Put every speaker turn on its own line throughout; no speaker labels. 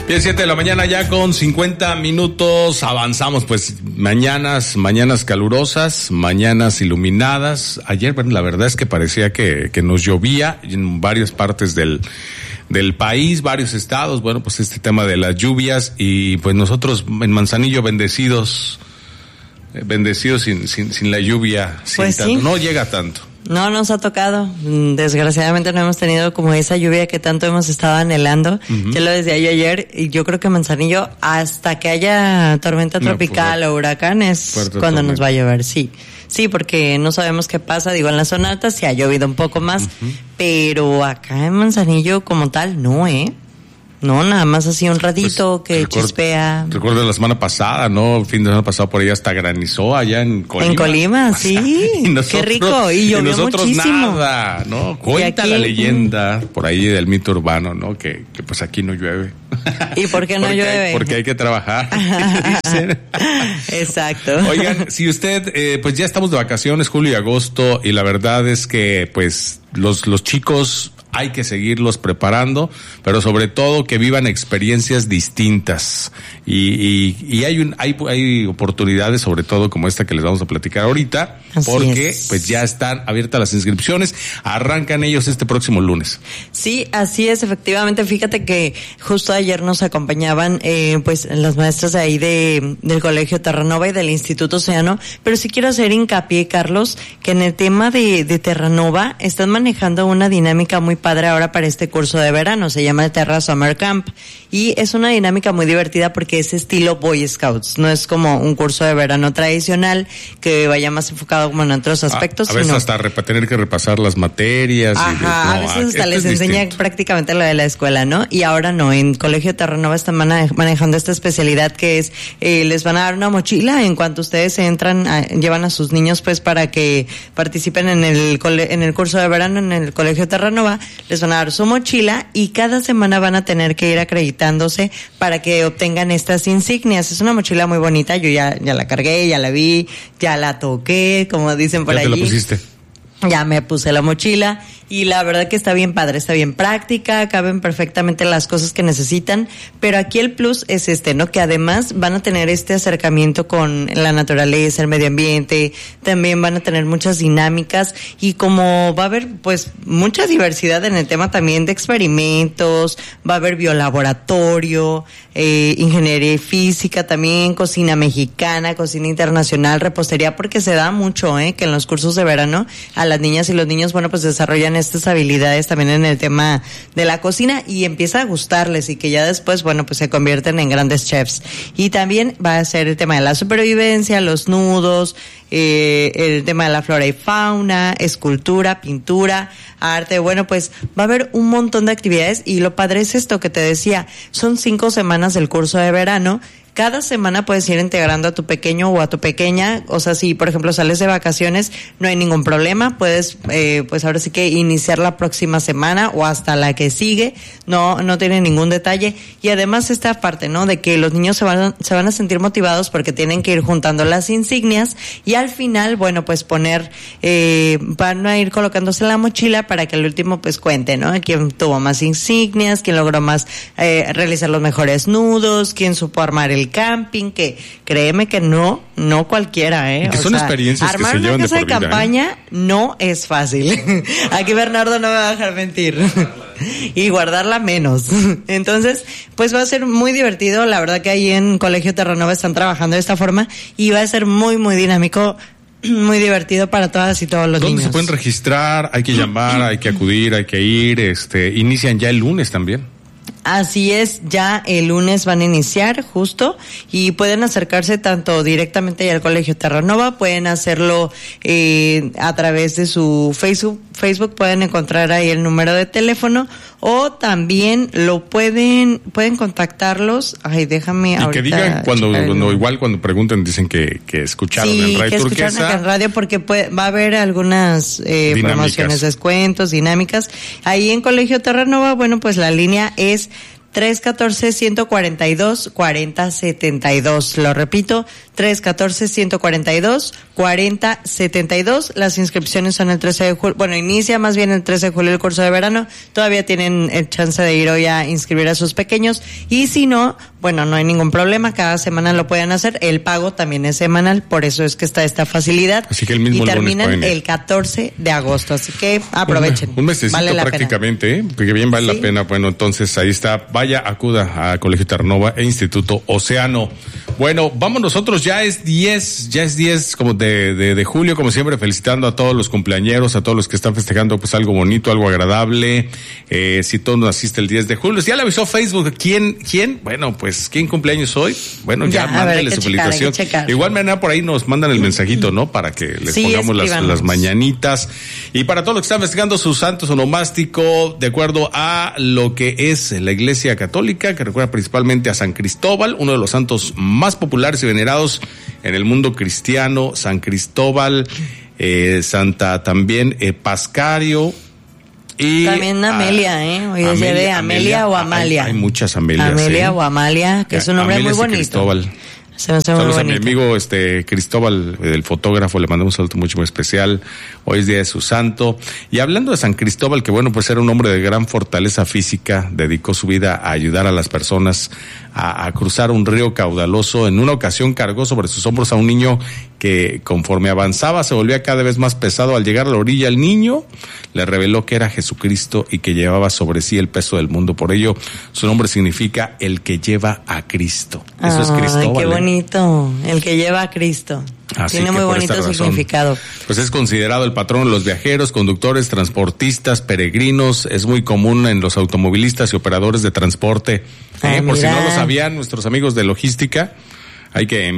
Bien, 7 de la mañana ya con 50 minutos. Avanzamos, pues, mañanas calurosas, mañanas iluminadas. Ayer, bueno, la verdad es que parecía que nos llovía en varias partes del país, varios estados. Bueno, pues este tema de las lluvias y pues nosotros en Manzanillo bendecidos sin la lluvia,
pues
sin tanto,
sí.
No llega tanto.
No nos ha tocado, desgraciadamente no hemos tenido como esa lluvia que tanto hemos estado anhelando. Uh-huh. Ya lo decía yo ayer, y yo creo que Manzanillo, hasta que haya tormenta tropical o huracán, es cuando nos va a llover, sí. Sí, porque no sabemos qué pasa, digo, en la zona alta sí ha llovido un poco más, uh-huh. Pero acá en Manzanillo como tal, no, No, nada más así un ratito pues, que chispea.
Recuerdo la semana pasada, ¿no? El fin de semana pasado por allá hasta granizó allá en Colima.
En Colima, sí.
Nosotros,
qué rico. Y llovió
nosotros
muchísimo.
Nada, ¿no? Cuenta aquí, la leyenda por ahí del mito urbano, ¿no? Que pues aquí no llueve.
¿Y por qué no llueve?
Porque hay que trabajar.
Exacto.
Oigan, si usted, pues ya estamos de vacaciones, julio y agosto, y la verdad es que, pues, los chicos hay que seguirlos preparando, pero sobre todo que vivan experiencias distintas y hay oportunidades, sobre todo como esta que les vamos a platicar ahorita, porque pues ya están abiertas las inscripciones, arrancan ellos este próximo lunes.
Sí, así es, efectivamente. Fíjate que justo ayer nos acompañaban pues las maestras de ahí del Colegio Terranova y del Instituto Océano, pero sí quiero hacer hincapié, Carlos, que en el tema de Terranova están manejando una dinámica muy padre ahora para este curso de verano, se llama Terra Summer Camp, y es una dinámica muy divertida porque es estilo Boy Scouts, no es como un curso de verano tradicional que vaya más enfocado como en otros aspectos.
A veces hasta tener que repasar las materias.
Ajá, a veces hasta les enseña prácticamente lo de la escuela, ¿no? Y ahora no, en Colegio Terranova están manejando esta especialidad que es, les van a dar una mochila en cuanto ustedes entran, llevan a sus niños pues para que participen en el curso de verano en el Colegio Terranova, les van a dar su mochila y cada semana van a tener que ir acreditándose para que obtengan estas insignias. Es una mochila muy bonita, yo ya la cargué, ya la vi, ya la toqué, como dicen por allí.
¿Ya te la pusiste?
Ya me puse la mochila y la verdad que está bien padre, está bien práctica, caben perfectamente las cosas que necesitan, pero aquí el plus es ¿no? Que además van a tener este acercamiento con la naturaleza, el medio ambiente, también van a tener muchas dinámicas y como va a haber pues mucha diversidad en el tema también de experimentos, va a haber biolaboratorio, ingeniería física también, cocina mexicana, cocina internacional, repostería, porque se da mucho, que en los cursos de verano a las niñas y los niños, bueno, pues desarrollan estas habilidades también en el tema de la cocina y empieza a gustarles y que ya después, bueno, pues se convierten en grandes chefs. Y también va a ser el tema de la supervivencia, los nudos, el tema de la flora y fauna, escultura, pintura, arte. Bueno, pues va a haber un montón de actividades y lo padre es esto que te decía, son 5 semanas del curso de verano. Cada semana puedes ir integrando a tu pequeño o a tu pequeña, o sea, si por ejemplo sales de vacaciones, no hay ningún problema, puedes pues ahora sí que iniciar la próxima semana o hasta la que sigue, no tiene ningún detalle. Y además esta parte, ¿no? De que los niños se van a sentir motivados porque tienen que ir juntando las insignias y al final, bueno, pues van a ir colocándose en la mochila para que al último pues cuente, ¿no? Quién tuvo más insignias, quién logró más realizar los mejores nudos, quién supo armar el camping, que créeme que no cualquiera,
que son experiencias que se llevan de por vida. Armar una casa de
campaña no es fácil. Aquí Bernardo no me va a dejar mentir. Y guardarla menos. Entonces, pues va a ser muy divertido. La verdad que ahí en Colegio Terranova están trabajando de esta forma y va a ser muy, muy dinámico, muy divertido para todas y todos los niños.
¿Dónde se pueden registrar? Hay que llamar, hay que acudir, hay que ir. Inician ya el lunes también.
Así es, ya el lunes van a iniciar justo y pueden acercarse tanto directamente al Colegio Terranova, pueden hacerlo a través de su Facebook, pueden encontrar ahí el número de teléfono o también lo pueden contactarlos. Ay, déjame
y que digan cuando pregunten dicen que escucharon en Radio Turquesa. Sí, que escucharon
en radio porque va a haber algunas promociones, descuentos, dinámicas. Ahí en Colegio Terranova, bueno, pues la línea es 314-142-4072. Lo repito, 314-142-4072. Las inscripciones son el 13 de julio. Bueno, inicia más bien el 13 de julio el curso de verano. Todavía tienen el chance de ir hoy a inscribir a sus pequeños. Y si no, bueno, no hay ningún problema. Cada semana lo pueden hacer. El pago también es semanal. Por eso es que está esta facilidad.
Así que el mismo
y terminan el 14 de agosto. Así que aprovechen.
Un mesecito vale prácticamente, porque bien vale la pena. Bueno, entonces ahí está. Vaya, acuda a Colegio Terranova e Instituto Océano. Bueno, vamos nosotros, ya es 10 como de julio, como siempre, felicitando a todos los cumpleañeros, a todos los que están festejando pues algo bonito, algo agradable. Si todos naciste el 10 de julio, ya le avisó Facebook, ¿quién? Bueno, pues, ¿quién cumpleaños hoy? Bueno, ya mándale su felicitación. Igual mañana por ahí nos mandan el mensajito, ¿no? Para que les pongamos las mañanitas. Y para todos los que están festejando su santo onomástico, de acuerdo a lo que es la Iglesia Católica, que recuerda principalmente a San Cristóbal, uno de los santos más populares y venerados en el mundo cristiano, San Cristóbal, Santa también Pascario. Y
también Amelia, hoy es día de Amelia o Amalia.
Hay muchas Amelias.
Amelia o Amalia, que es un nombre muy bonito.
Cristóbal. Saludos a mi amigo Cristóbal, el fotógrafo, le mandamos un saludo muy especial. Hoy es día de su santo. Y hablando de San Cristóbal, que bueno, pues era un hombre de gran fortaleza física, dedicó su vida a ayudar a las personas a cruzar un río caudaloso. En una ocasión cargó sobre sus hombros a un niño que conforme avanzaba se volvía cada vez más pesado. Al llegar a la orilla, el niño le reveló que era Jesucristo y que llevaba sobre sí el peso del mundo. Por ello, su nombre significa el que lleva a Cristo. Eso es Cristóbal.
Qué bonito, el que lleva a Cristo. Tiene muy bonito significado.
Pues es considerado el patrón de los viajeros, conductores, transportistas, peregrinos. Es muy común en los automovilistas y operadores de transporte. Por si no lo sabían, nuestros amigos de logística, hay que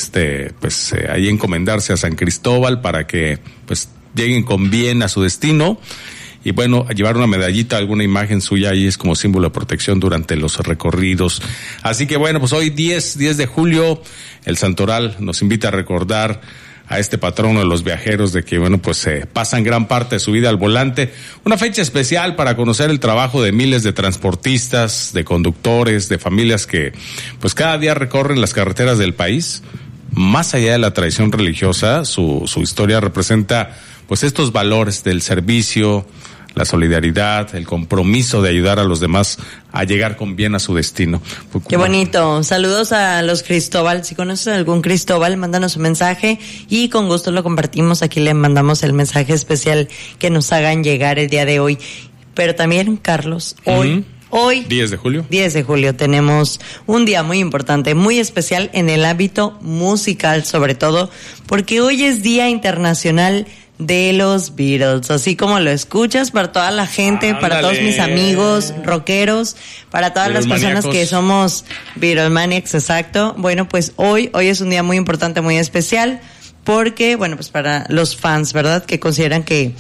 ahí encomendarse a San Cristóbal para que pues lleguen con bien a su destino. Y bueno, llevar una medallita, alguna imagen suya ahí es como símbolo de protección durante los recorridos. Así que bueno, pues hoy 10 de julio, el Santoral nos invita a recordar a este patrono de los viajeros, de que bueno, pues pasan gran parte de su vida al volante. Una fecha especial para conocer el trabajo de miles de transportistas, de conductores, de familias que pues cada día recorren las carreteras del país. Más allá de la tradición religiosa, su historia representa pues estos valores del servicio, la solidaridad, el compromiso de ayudar a los demás a llegar con bien a su destino.
Qué bonito. Saludos a los Cristóbal. Si conoces algún Cristóbal, mándanos un mensaje y con gusto lo compartimos. Aquí le mandamos el mensaje especial que nos hagan llegar el día de hoy. Pero también, Carlos, hoy
10 de julio.
10 de julio tenemos un día muy importante, muy especial en el ámbito musical, sobre todo, porque hoy es Día Internacional de los Beatles, así como lo escuchas, para toda la gente, para todos mis amigos rockeros, para todas las personas que somos Beatlemaniacs, exacto. Bueno, pues hoy es un día muy importante, muy especial, porque, bueno, pues para los fans, ¿verdad?, que consideran que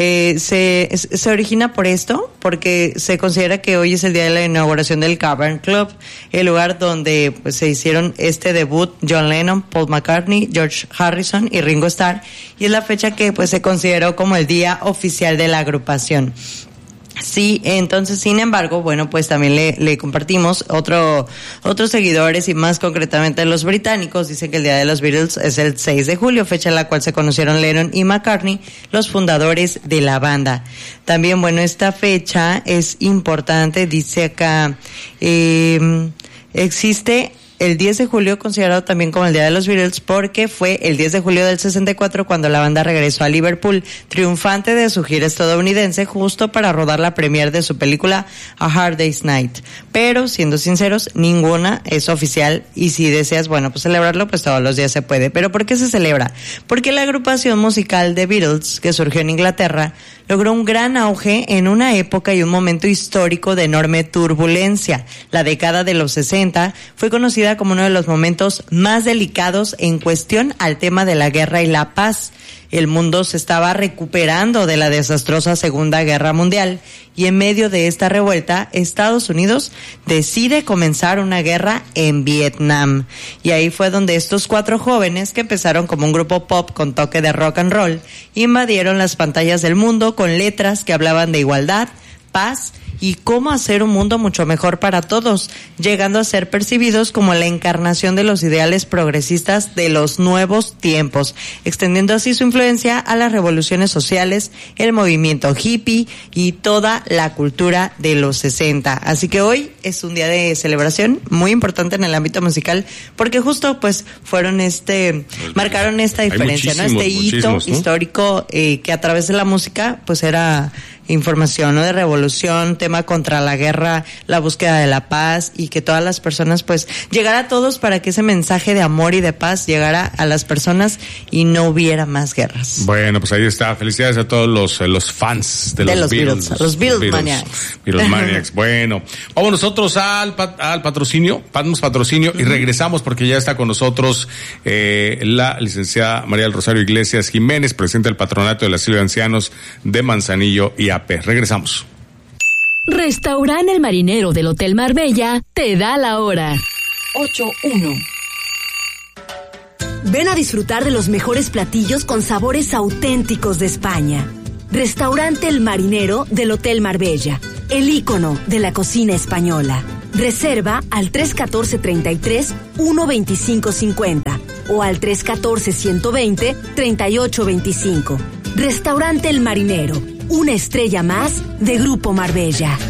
se origina por esto, porque se considera que hoy es el día de la inauguración del Cavern Club, el lugar donde pues se hicieron este debut John Lennon, Paul McCartney, George Harrison y Ringo Starr, y es la fecha que pues se consideró como el día oficial de la agrupación. Sí, entonces, sin embargo, bueno, pues también le compartimos otros seguidores, y más concretamente los británicos dicen que el Día de los Beatles es el 6 de julio, fecha en la cual se conocieron Lennon y McCartney, los fundadores de la banda. También, bueno, esta fecha es importante, dice acá, existe el 10 de julio considerado también como el Día de los Beatles porque fue el 10 de julio del 64 cuando la banda regresó a Liverpool, triunfante de su gira estadounidense, justo para rodar la premiere de su película A Hard Day's Night. Pero, siendo sinceros, ninguna es oficial, y si deseas, bueno, pues celebrarlo, pues todos los días se puede. ¿Pero por qué se celebra? Porque la agrupación musical de Beatles, que surgió en Inglaterra, logró un gran auge en una época y un momento histórico de enorme turbulencia. La década de los 60 fue conocida como uno de los momentos más delicados en cuestión al tema de la guerra y la paz. El mundo se estaba recuperando de la desastrosa Segunda Guerra Mundial, y en medio de esta revuelta, Estados Unidos decide comenzar una guerra en Vietnam. Y ahí fue donde estos 4 jóvenes, que empezaron como un grupo pop con toque de rock and roll, invadieron las pantallas del mundo con letras que hablaban de igualdad, paz y cómo hacer un mundo mucho mejor para todos, llegando a ser percibidos como la encarnación de los ideales progresistas de los nuevos tiempos, extendiendo así su influencia a las revoluciones sociales, el movimiento hippie y toda la cultura de los 60. Así que hoy es un día de celebración muy importante en el ámbito musical, porque justo pues fueron marcaron esta diferencia, ¿no? Este hito histórico que a través de la música pues era información, ¿no? De revolución, tema contra la guerra, la búsqueda de la paz, y que todas las personas pues llegara a todos para que ese mensaje de amor y de paz llegara a las personas y no hubiera más guerras.
Bueno, pues ahí está. Felicidades a todos los fans de los Beatles.
Los Beatles Maniacs.
Beatles Maniacs. Bueno, vamos nosotros al patrocinio, y regresamos porque ya está con nosotros la licenciada María del Rosario Iglesias Jiménez, presidenta del Patronato de la Asilo de Ancianos de Manzanillo y AP. Regresamos.
Restaurante El Marinero del Hotel Marbella te da la hora. 8:01. Ven a disfrutar de los mejores platillos con sabores auténticos de España. Restaurante El Marinero del Hotel Marbella, el ícono de la cocina española. Reserva al 314-33-12550 o al 314-120-3825. Restaurante El Marinero, una estrella más de Grupo Marbella.